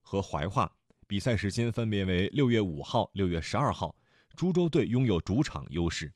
和怀化。比赛时间分别为6月5号、6月12号。株洲队拥有主场优势。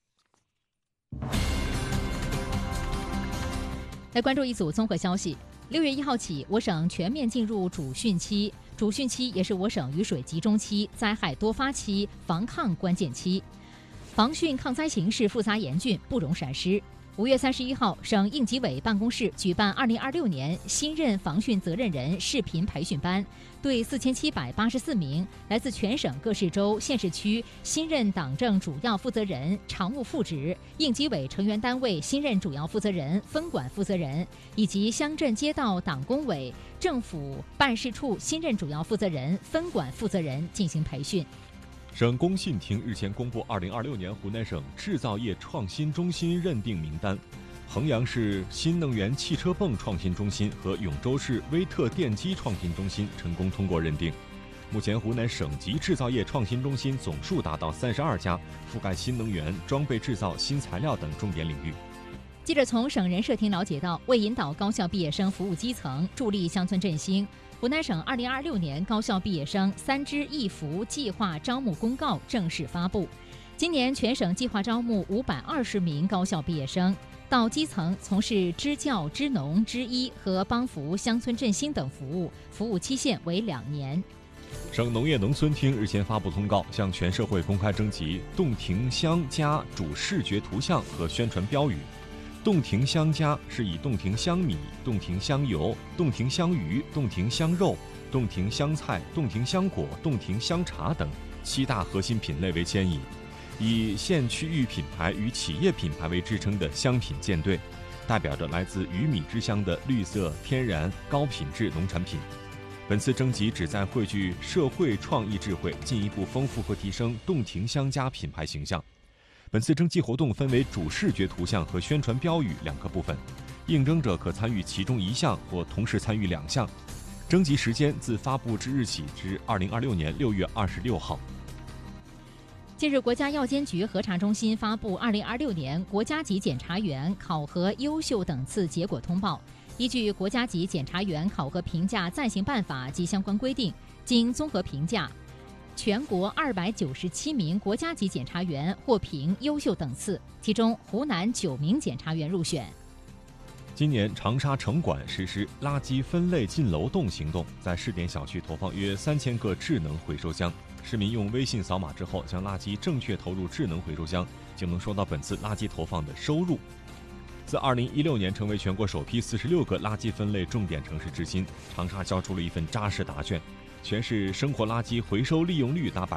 来关注一组综合消息。6月1号起，我省全面进入主汛期，主汛期也是我省雨水集中期、灾害多发期、防抗关键期。防汛抗灾形势复杂严峻，不容闪失。5月31号，省应急委办公室举办2026年新任防汛责任人视频培训班，对4784名来自全省各市州、县市区新任党政主要负责人、常务副职、应急委成员单位新任主要负责人、分管负责人以及乡镇街道党工委、政府办事处新任主要负责人、分管负责人进行培训。 省工信厅日前公布2026年湖南省制造业创新中心认定名单，衡阳市新能源汽车泵创新中心和永州市微特电机创新中心成功通过认定。目前湖南省级制造业创新中心总数达到32家，覆盖新能源、装备制造、新材料等重点领域。 记者从省人社厅了解到，为引导高校毕业生服务基层，助力乡村振兴，湖南省2026年高校毕业生3支一扶计划招募公告正式发布。今年全省计划招募520名高校毕业生，到基层从事支教、支农、支医和帮扶乡村振兴等服务，服务期限为2年。 省农业农村厅日前发布通告，向全社会公开征集洞庭乡家主视觉图像和宣传标语。洞庭乡家是以洞庭香米、洞庭香油、洞庭香鱼、洞庭香肉、洞庭香菜、洞庭香果、洞庭香茶等7大核心品类为牵引，以县区域品牌与企业品牌为支撑的香品舰队，代表着来自鱼米之乡的绿色、天然、高品质农产品。本次征集旨在汇聚社会创意智慧，进一步丰富和提升洞庭乡家品牌形象。本次征集活动分为主视觉图像和宣传标语2个部分，应征者可参与其中1项或同时参与2项。征集时间自发布之日起至2026年6月26号。 近日，国家药监局核查中心发布2026年国家级检察员考核优秀等次结果通报。依据国家级检察员考核评价暂行办法及相关规定，经综合评价，全国297名国家级检察员获评优秀等次，其中湖南9名检察员入选。 今年长沙城管实施垃圾分类进楼洞行动，在试点小区投放约3000个智能回收箱，市民用微信扫码之后，将垃圾正确投入智能回收箱，就能收到本次垃圾投放的收入。自2016年成为全国首批46个垃圾分类重点城市至今，长沙交出了一份扎实答卷。全市生活垃圾回收利用率达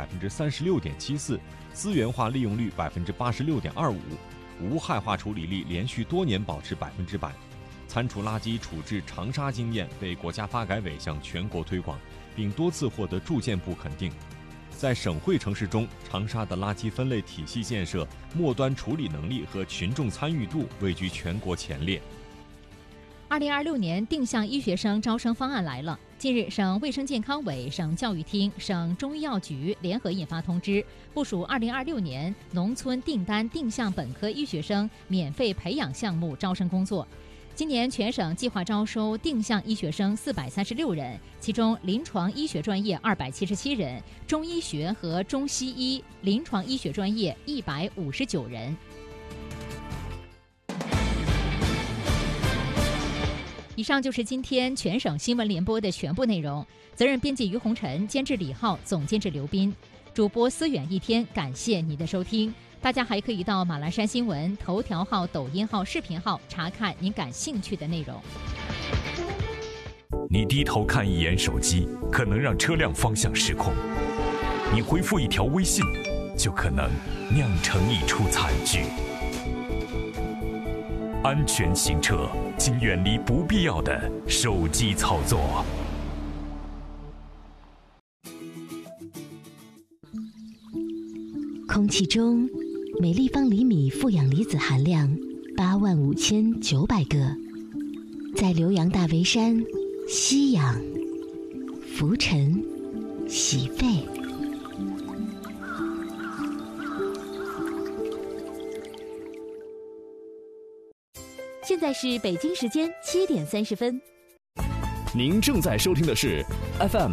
36.74%，资源化利用率86.25%，无害化处理率连续多年保持100%。餐厨垃圾处置长沙经验被国家发改委向全国推广，并多次获得住建部肯定。在省会城市中，长沙的垃圾分类体系建设、末端处理能力和群众参与度位居全国前列。 2026年定向医学生招生方案来了。近日，省卫生健康委、省教育厅、省中医药局联合印发通知，部署2026年农村订单定向本科医学生免费培养项目招生工作。今年全省计划招收定向医学生436人，其中临床医学专业277人，中医学和中西医临床医学专业159人。以上就是今天全省新闻联播的全部内容。责任编辑于红尘，监制李浩，总监制刘斌，主播思远一天。感谢您的收听。大家还可以到马栏山新闻头条号、抖音号、视频号查看您感兴趣的内容。 你低头看一眼手机，可能让车辆方向失控；你回复一条微信，就可能酿成一出惨剧。安全行车，请远离不必要的手机操作。 空气中每立方厘米负氧离子含量85900个，在浏阳大围山吸氧、浮沉、洗肺。 现在是北京时间7点30分。 您正在收听的是 FM